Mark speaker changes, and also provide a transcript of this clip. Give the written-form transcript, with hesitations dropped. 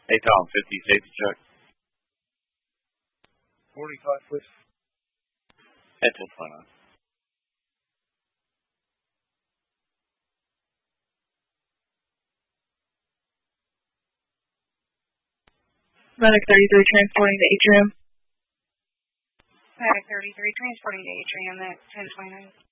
Speaker 1: ATOM 50 safety check.
Speaker 2: 45, please.
Speaker 1: Head till 29.
Speaker 3: Medic 33 transporting to Atrium.
Speaker 4: Medic 33 transporting to Atrium at 1029.